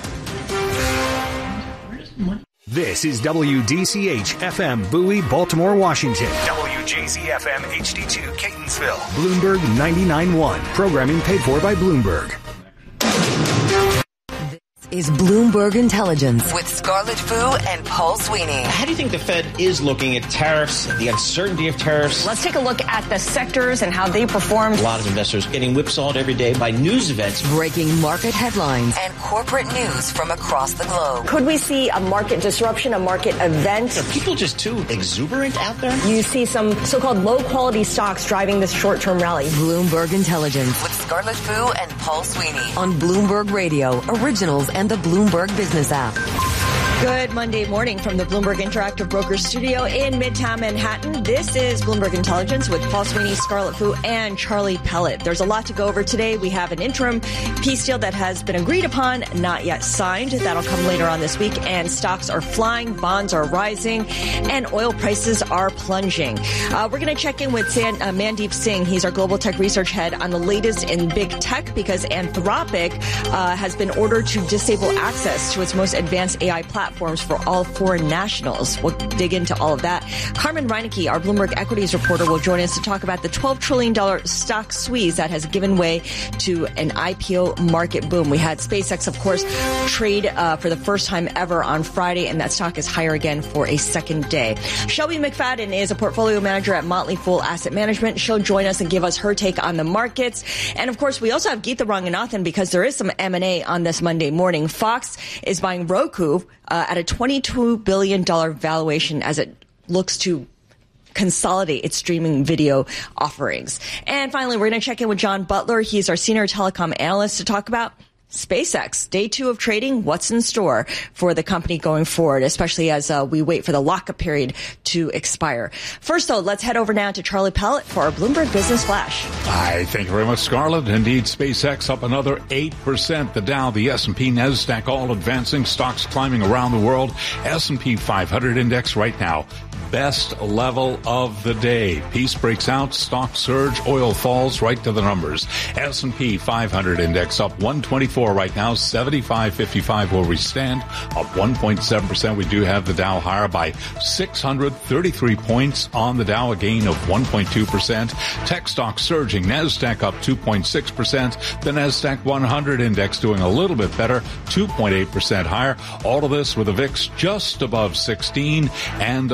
This is W D C H F M Bowie, Baltimore, Washington. W J Z F M H D two, Catonsville. Bloomberg ninety-nine point one. Programming paid for by Bloomberg. Is Bloomberg Intelligence with Scarlett Fu and Paul Sweeney. How do you think the Fed is looking at tariffs, the uncertainty of tariffs? Let's take a look at the sectors and how they performed. A lot of investors getting whipsawed every day by news events. Breaking market headlines and corporate news from across the globe. Could we see a market disruption, a market event? Are people just too exuberant out there? You see some so-called low-quality stocks driving this short-term rally. Bloomberg Intelligence with Scarlett Fu and Paul Sweeney on Bloomberg Radio, Originals, and the Bloomberg Business app. Good Monday morning from the Bloomberg Interactive Brokers studio in Midtown Manhattan. This is Bloomberg Intelligence with Paul Sweeney, Scarlett Fu, and Charlie Pellet. There's a lot to go over today. We have an interim peace deal that has been agreed upon, not yet signed. That'll come later on this week. And stocks are flying, bonds are rising, and oil prices are plunging. Uh, we're going to check in with San, uh, Mandeep Singh. He's our global tech research head on the latest in big tech because Anthropic uh, has been ordered to disable access to its most advanced A I platform for all foreign nationals. We'll dig into all of that. Carmen Reinecke, our Bloomberg Equities reporter, will join us to talk about the twelve trillion dollars stock squeeze that has given way to an I P O market boom. We had SpaceX, of course, trade uh, for the first time ever on Friday, and that stock is higher again for a second day. Shelby McFadden is a portfolio manager at Motley Fool Asset Management. She'll join us and give us her take on the markets. And, of course, we also have Geetha Ranganathan because there is some M and A on this Monday morning. Fox is buying Roku Uh, at a twenty-two billion dollars valuation as it looks to consolidate its streaming video offerings. And finally, we're going to check in with John Butler. He's our senior telecom analyst to talk about SpaceX. Day two of trading. What's in store for the company going forward, especially as uh, we wait for the lockup period to expire. First, though, let's head over now to Charlie Pellet for our Bloomberg Business Flash. Hi, thank you very much, Scarlett. Indeed, SpaceX up another eight percent. The Dow, the S and P, NASDAQ all advancing. Stocks climbing around the world. S and P five hundred index right now. Best level of the day. Peace breaks out, stock surge, oil falls right to the numbers. S and P five hundred index up one twenty-four right now, seventy-five fifty-five where we stand, up one point seven percent. We do have the Dow higher by six hundred thirty-three points on the Dow, a gain of one point two percent. Tech stocks surging, NASDAQ up two point six percent. The NASDAQ one hundred index doing a little bit better, two point eight percent higher. All of this with the V I X just above sixteen, and the stock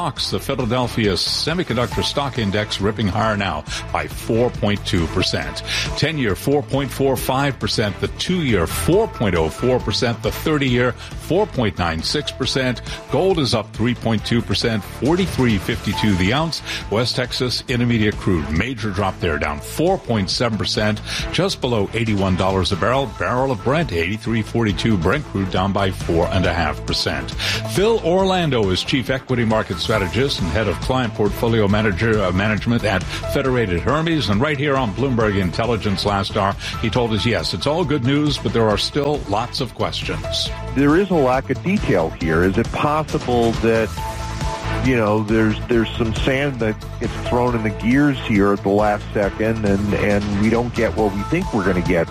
stocks, the Philadelphia Semiconductor Stock Index ripping higher now by four point two percent. ten-year four point four five percent, the two-year four point oh four percent, the thirty-year four point nine six percent. Gold is up three point two percent, forty-three fifty-two the ounce. West Texas Intermediate crude, major drop there, down four point seven percent, just below eighty-one dollars a barrel. Barrel of Brent, eighty-three forty-two. Brent crude down by four point five percent. Phil Orlando is Chief Equity Market Strategist and Head of Client Portfolio Manager uh, Management at Federated Hermes. And right here on Bloomberg Intelligence last hour, he told us, yes, it's all good news, but there are still lots of questions. There is a lack of detail here. Is it possible that, you know, there's there's some sand that gets thrown in the gears here at the last second, and, and we don't get what we think we're going to get?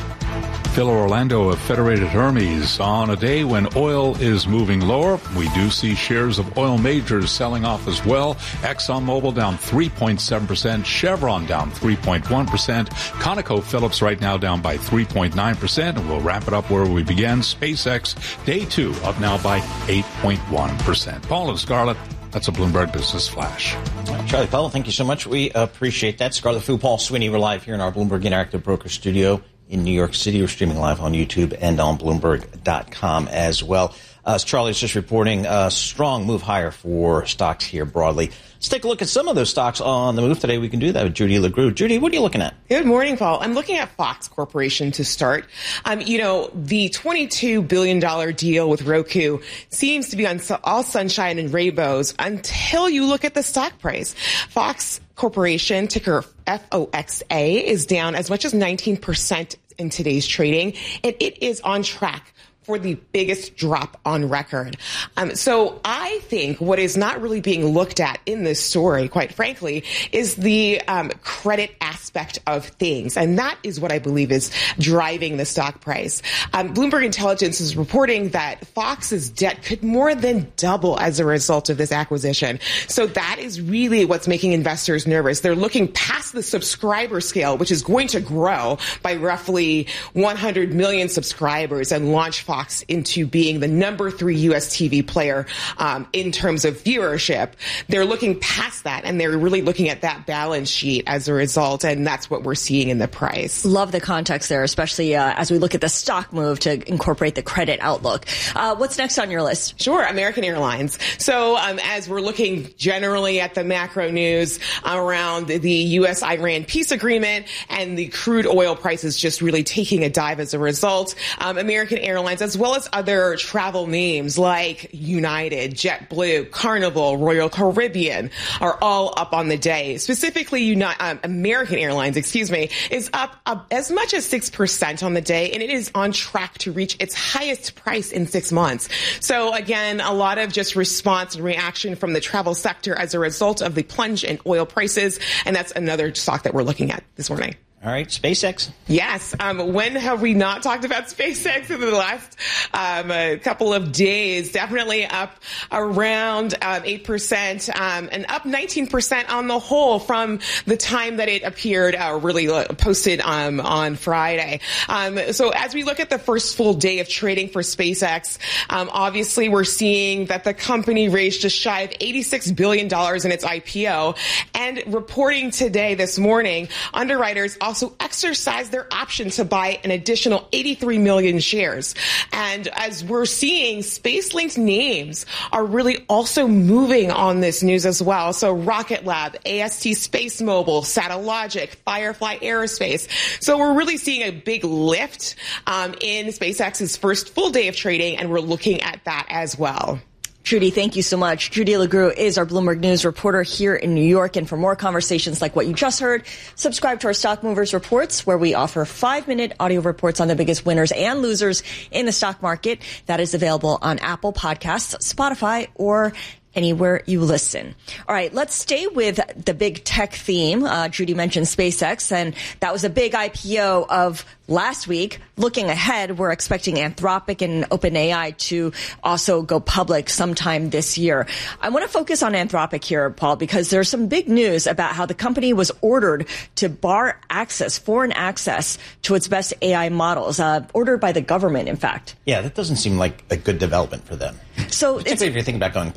Phil Orlando of Federated Hermes. On a day when oil is moving lower, we do see shares of oil majors selling off as well. ExxonMobil down three point seven percent, Chevron down three point one percent, ConocoPhillips right now down by three point nine percent, and we'll wrap it up where we began. SpaceX, day two, up now by eight point one percent. Paul and Scarlett, that's a Bloomberg Business Flash. Charlie Powell, thank you so much. We appreciate that. Scarlett Fu, Paul Sweeney, we're live here in our Bloomberg Interactive Broker Studio in New York City. We're streaming live on YouTube and on Bloomberg dot com as well. Uh, as Charlie's just reporting, a strong move higher for stocks here broadly. Let's take a look at some of those stocks on the move today. We can do that with Judy LeGroux. Judy, what are you looking at? Good morning, Paul. I'm looking at Fox Corporation to start. Um, you know, the twenty-two billion dollars deal with Roku seems to be on all sunshine and rainbows until you look at the stock price. Fox Corporation, ticker F O X A, is down as much as nineteen percent in today's trading, and it is on track for the biggest drop on record. Um, so I think what is not really being looked at in this story, quite frankly, is the um, credit aspect of things. And that is what I believe is driving the stock price. Um, Bloomberg Intelligence is reporting that Fox's debt could more than double as a result of this acquisition. So that is really what's making investors nervous. They're looking past the subscriber scale, which is going to grow by roughly one hundred million subscribers and launch Fox into being the number three U S T V player um, in terms of viewership. They're looking past that, and they're really looking at that balance sheet as a result, and that's what we're seeing in the price. Love the context there, especially uh, as we look at the stock move to incorporate the credit outlook. Uh, what's next on your list? Sure, American Airlines. So um, as we're looking generally at the macro news around the U S Iran peace agreement and the crude oil prices just really taking a dive as a result, um, American Airlines, as well as other travel names like United, JetBlue, Carnival, Royal Caribbean, are all up on the day. Specifically, Uni- um, American Airlines, excuse me, is up, up as much as six percent on the day, and it is on track to reach its highest price in six months. So again, a lot of just response and reaction from the travel sector as a result of the plunge in oil prices, and that's another stock that we're looking at this morning. All right, SpaceX. Yes. Um, when have we not talked about SpaceX in the last um, a couple of days? Definitely up around um, eight percent um, and up nineteen percent on the whole from the time that it appeared, uh, really posted um, on Friday. Um, so as we look at the first full day of trading for SpaceX, um, obviously we're seeing that the company raised just shy of eighty-six billion dollars in its I P O. And reporting today, this morning, underwriters also also exercised their option to buy an additional eighty-three million shares. And as we're seeing, space-linked names are really also moving on this news as well. So Rocket Lab, A S T Space Mobile, Satellogic, Firefly Aerospace. So we're really seeing a big lift um, in SpaceX's first full day of trading, and we're looking at that as well. Judy, thank you so much. Judy LeGroux is our Bloomberg News reporter here in New York. And for more conversations like what you just heard, subscribe to our Stock Movers Reports, where we offer five-minute audio reports on the biggest winners and losers in the stock market. That is available on Apple Podcasts, Spotify, or anywhere you listen. All right, let's stay with the big tech theme. Uh, Judy mentioned SpaceX, and that was a big I P O of last week. Looking ahead, we're expecting Anthropic and OpenAI to also go public sometime this year. I want to focus on Anthropic here, Paul, because there's some big news about how the company was ordered to bar access, foreign access to its best A I models, uh, ordered by the government, in fact. Yeah, that doesn't seem like a good development for them. So particularly if you're thinking about going public.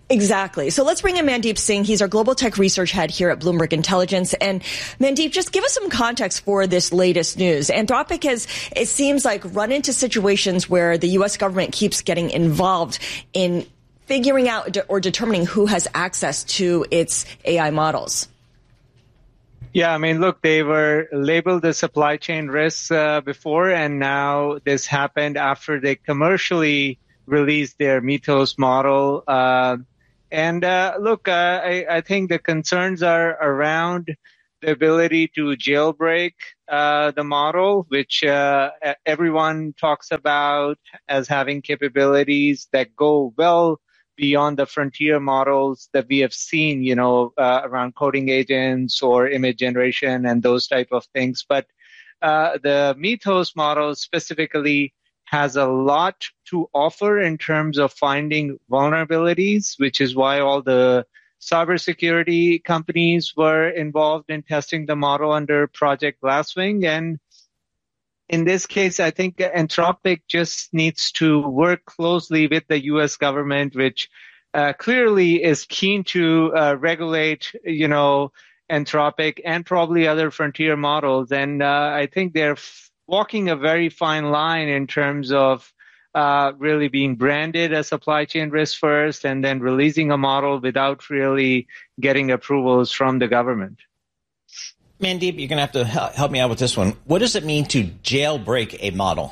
Exactly. So let's bring in Mandeep Singh. He's our global tech research head here at Bloomberg Intelligence. And Mandeep, just give us some context for this latest news. Anthropic has, it seems like, run into situations where the U S government keeps getting involved in figuring out or determining who has access to its A I models. Yeah, I mean, look, they were labeled as supply chain risks uh, before, and now this happened after they commercially released their Mythos model. Uh, And uh, look, uh, I, I think the concerns are around the ability to jailbreak uh, the model, which uh, everyone talks about as having capabilities that go well beyond the frontier models that we have seen, you know, uh, around coding agents or image generation and those type of things. But uh, the Mythos model specifically has a lot to offer in terms of finding vulnerabilities, which is why all the cybersecurity companies were involved in testing the model under Project Glasswing. And in this case, I think Anthropic just needs to work closely with the U S government, which uh, clearly is keen to uh, regulate, you know, Anthropic and probably other frontier models. And uh, I think they're walking a very fine line in terms of uh, really being branded as supply chain risk first and then releasing a model without really getting approvals from the government. Mandeep, you're going to have to help me out with this one. What does it mean to jailbreak a model?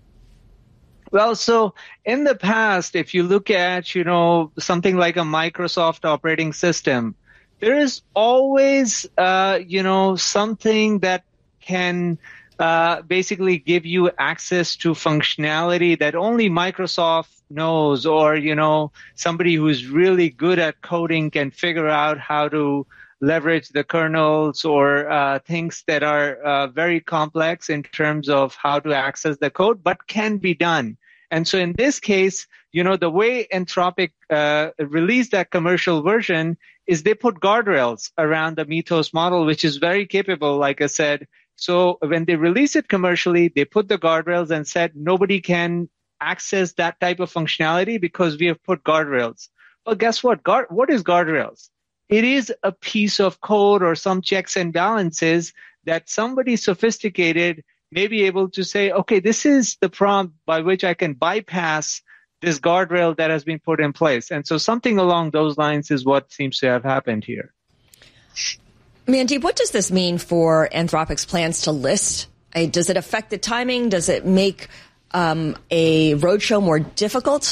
Well, so in the past, if you look at, you know, something like a Microsoft operating system, there is always, uh, you know, something that can Uh, basically give you access to functionality that only Microsoft knows, or, you know, somebody who's really good at coding can figure out how to leverage the kernels or uh, things that are uh, very complex in terms of how to access the code, but can be done. And so in this case, you know, the way Anthropic uh, released that commercial version is they put guardrails around the Mythos model, which is very capable, like I said. So when they release it commercially, they put the guardrails and said nobody can access that type of functionality because we have put guardrails. Well, guess what? Guard, what is guardrails? It is a piece of code or some checks and balances that somebody sophisticated may be able to say, okay, this is the prompt by which I can bypass this guardrail that has been put in place. And so something along those lines is what seems to have happened here. Mandeep, what does this mean for Anthropic's plans to list? Uh, does it affect the timing? Does it make um, a roadshow more difficult?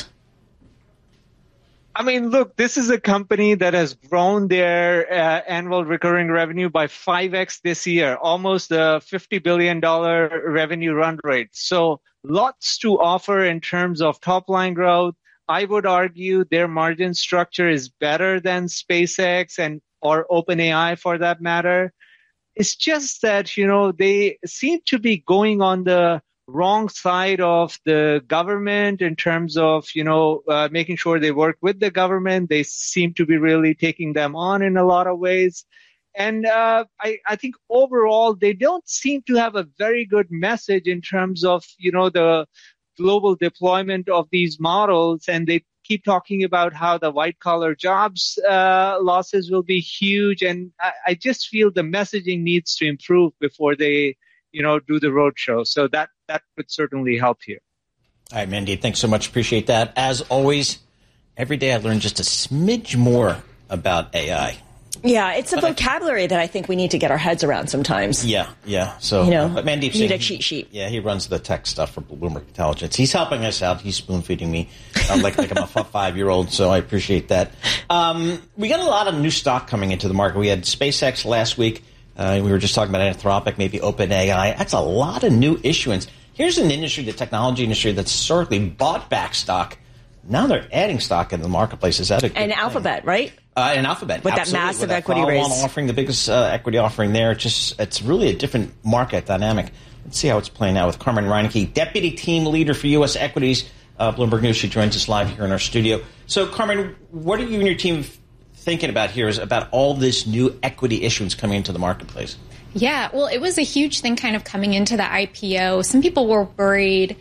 I mean, look, this is a company that has grown their uh, annual recurring revenue by five x this year, almost a fifty billion dollars revenue run rate. So lots to offer in terms of top-line growth. I would argue their margin structure is better than SpaceX and or OpenAI for that matter. It's just that, you know, they seem to be going on the wrong side of the government in terms of, you know, uh, making sure they work with the government. They seem to be really taking them on in a lot of ways. And uh, I, I think overall, they don't seem to have a very good message in terms of, you know, the global deployment of these models. And they keep talking about how the white collar jobs uh, losses will be huge. And I, I just feel the messaging needs to improve before they, you know, do the roadshow. So that, that would certainly help here. All right, Mandeep, thanks so much. Appreciate that. As always, every day I learn just a smidge more about A I. Yeah, it's a but vocabulary I, that I think we need to get our heads around sometimes. Yeah, yeah. So, you know, uh, but Mandeep need Singh, a cheat sheet. Yeah, he runs the tech stuff for Bloomberg Intelligence. He's helping us out. He's spoon feeding me uh, like like I'm a five year old. So I appreciate that. Um, we got a lot of new stock coming into the market. We had SpaceX last week. Uh, we were just talking about Anthropic, maybe OpenAI. That's a lot of new issuance. Here's an industry, the technology industry, that's historically bought back stock. Now they're adding stock in the marketplace. Is that a good And thing? Alphabet, right? Uh, and Alphabet. With absolutely. that massive With that equity follow-on raise. offering, the biggest uh, equity offering there. It's just, it's really a different market dynamic. Let's see how it's playing out with Carmen Reineke, Deputy Team Leader for U S Equities, uh, Bloomberg News. She joins us live here in our studio. So, Carmen, what are you and your team thinking about here is about all this new equity issuance coming into the marketplace? Yeah, well, it was a huge thing kind of coming into the I P O. Some people were worried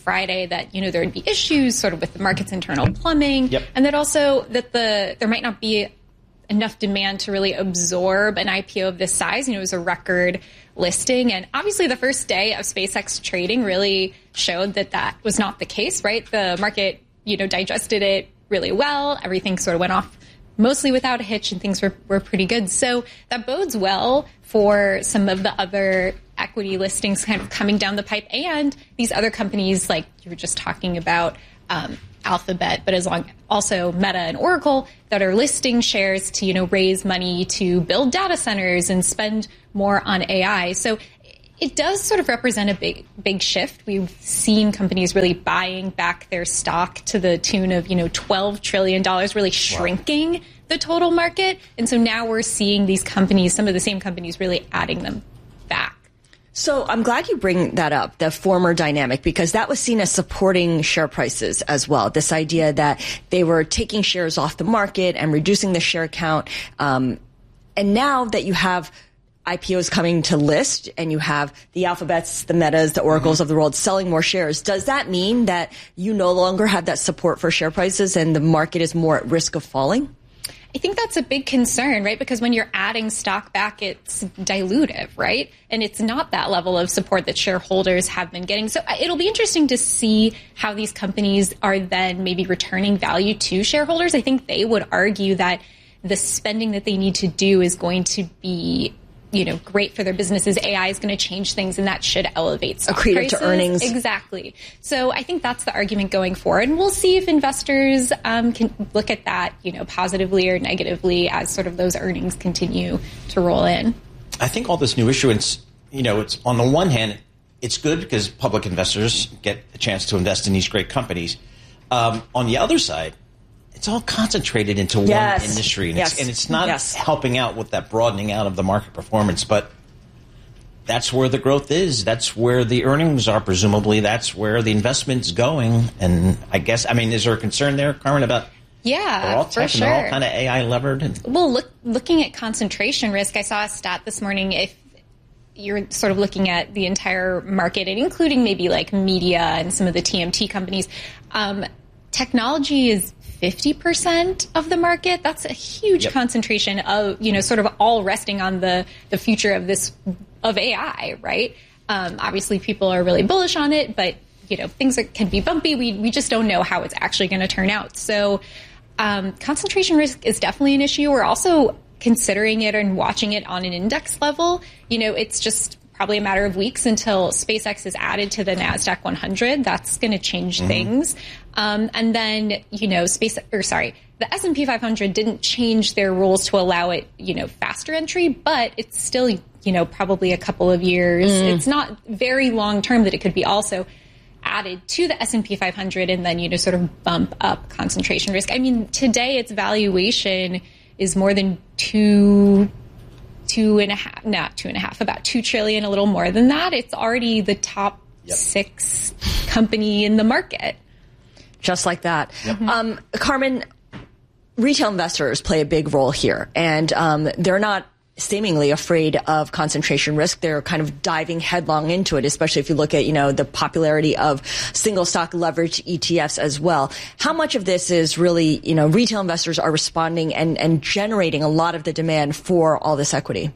Friday that, you know, there would be issues sort of with the market's internal plumbing, yep. and that also that the there might not be enough demand to really absorb an I P O of this size. You know, it was a record listing, and obviously the first day of SpaceX trading really showed that that was not the case, right? The market, you know, digested it really well. Everything sort of went off mostly without a hitch, and things were, were pretty good. So that bodes well for some of the other equity listings kind of coming down the pipe, and these other companies like you were just talking about, um, Alphabet, but as long also Meta and Oracle that are listing shares to, you know, raise money to build data centers and spend more on A I. So it does sort of represent a big, big shift. We've seen companies really buying back their stock to the tune of, you know, twelve trillion dollars, really shrinking wow. the total market. And so now we're seeing these companies, some of the same companies, really adding them back. So I'm glad you bring that up, the former dynamic, because that was seen as supporting share prices as well. This idea that they were taking shares off the market and reducing the share count. Um, and now that you have I P Os coming to list and you have the Alphabets, the Metas, the Oracles mm-hmm. of the world selling more shares, does that mean that you no longer have that support for share prices and the market is more at risk of falling? I think that's a big concern, right? Because when you're adding stock back, it's dilutive, right? And it's not that level of support that shareholders have been getting. So it'll be interesting to see how these companies are then maybe returning value to shareholders. I think they would argue that the spending that they need to do is going to be, you know, great for their businesses. A I is going to change things, and that should elevate stock accretive prices. to earnings. Exactly. So I think that's the argument going forward, and we'll see if investors um, can look at that, you know, positively or negatively as sort of those earnings continue to roll in. I think all this new issuance, you know, it's on the one hand, it's good because public investors get a chance to invest in these great companies. Um, on the other side, it's all concentrated into yes. one industry, and, yes. it's, and it's not yes. helping out with that broadening out of the market performance. But that's where the growth is. That's where the earnings are, presumably. That's where the investment's going. And I guess, I mean, is there a concern there, Carmen, about yeah, they're all for tech sure. and they're all kind of A I levered? And- well, look, looking at concentration risk, I saw a stat this morning. If you're sort of looking at the entire market, and including maybe like media and some of the T M T companies, um, technology is fifty percent of the market. That's a huge yep. concentration of, you know, sort of all resting on the, the future of this, of A I, right? Um, obviously people are really bullish on it, but, you know, things are, can be bumpy. We, we just don't know how it's actually going to turn out. So, um, concentration risk is definitely an issue. We're also considering it and watching it on an index level. You know, it's just probably a matter of weeks until SpaceX is added to the NASDAQ one hundred. That's going to change mm-hmm. things. Um, and then, you know, space, or sorry, the S and P five hundred didn't change their rules to allow it, you know, faster entry, but it's still, you know, probably a couple of years. Mm. It's not very long term that it could be also added to the S and P five hundred and then, you know, sort of bump up concentration risk. I mean, today its valuation is more than two two and a half, not two and a half, about two trillion, a little more than that. It's already the top yep. six company in the market. Just like that. Yep. Um, Carmen, retail investors play a big role here, and um, they're not seemingly afraid of concentration risk. They're kind of diving headlong into it, especially if you look at, you know, the popularity of single stock leverage E T Fs as well. How much of this is really, you know, retail investors are responding and, and generating a lot of the demand for all this equity?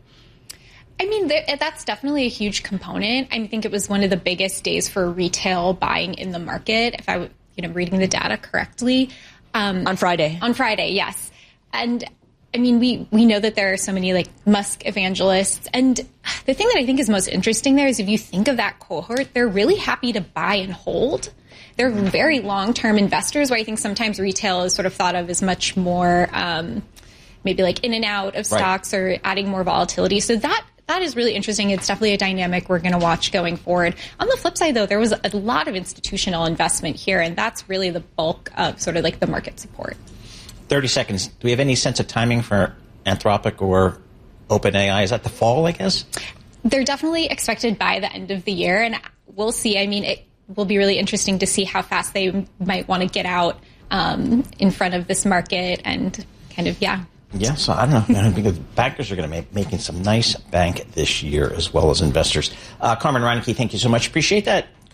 I mean, that's definitely a huge component. I think it was one of the biggest days for retail buying in the market, if I, you know, reading the data correctly. Um, on Friday. On Friday, yes. And I mean, we, we know that there are so many like Musk evangelists. And the thing that I think is most interesting there is if you think of that cohort, they're really happy to buy and hold. They're very long-term investors, where I think sometimes retail is sort of thought of as much more um, maybe like in and out of stocks right. or adding more volatility. So that that is really interesting. It's definitely a dynamic we're going to watch going forward. On the flip side, though, there was a lot of institutional investment here, and that's really the bulk of sort of like the market support. thirty seconds. Do we have any sense of timing for Anthropic or OpenAI? Is that the fall, I guess? They're definitely expected by the end of the year, and we'll see. I mean, it will be really interesting to see how fast they might want to get out um, in front of this market and kind of, yeah. Yeah, so I don't know. I think the bankers are going to be making some nice bank this year as well as investors. Uh, Carmen Reineke, thank you so much. Appreciate that.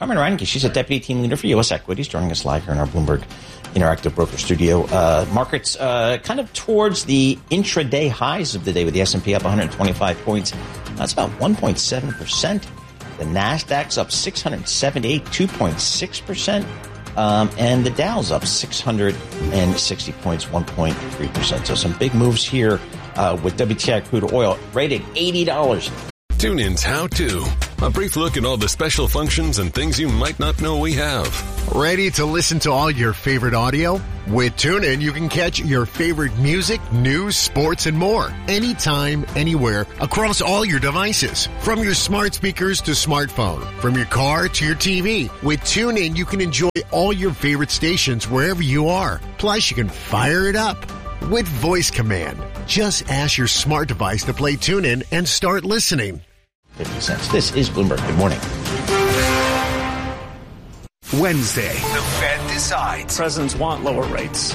Carmen Reinke, she's a deputy team leader for U S Equities, joining us live here in our Bloomberg Interactive Broker Studio. Uh, markets uh, kind of towards the intraday highs of the day, with the S and P up one hundred twenty-five points. That's about one point seven percent. The Nasdaq's up six hundred seventy-eight, two point six percent. Um, and the Dow's up six hundred sixty points, one point three percent. So some big moves here uh, with W T I crude oil rated eighty dollars. Tune in's How To. A brief look at all the special functions and things you might not know we have. Ready to listen to all your favorite audio? With TuneIn, you can catch your favorite music, news, sports, and more. Anytime, anywhere, across all your devices. From your smart speakers to smartphone. From your car to your T V. With TuneIn, you can enjoy all your favorite stations wherever you are. Plus, you can fire it up with voice command. Just ask your smart device to play TuneIn and start listening. fifty cents. This is Bloomberg. Good morning. Wednesday. The Fed decides. Presidents want lower rates.